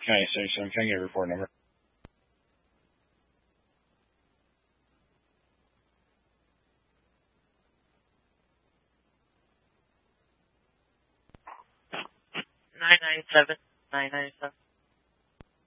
Okay, so can I get a report number? Nine nine seven.